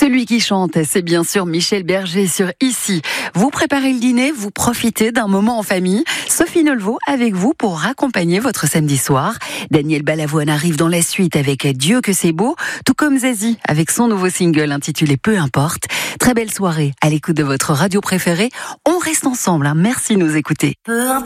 Celui qui chante, c'est bien sûr Michel Berger sur Ici. Vous préparez le dîner, vous profitez d'un moment en famille. Sophie Nolvaud avec vous pour accompagner votre samedi soir. Daniel Balavoine arrive dans la suite avec Dieu que c'est beau, tout comme Zazie avec son nouveau single intitulé Peu importe. Très belle soirée à l'écoute de votre radio préférée. On reste ensemble, Merci de nous écouter. Peu importe.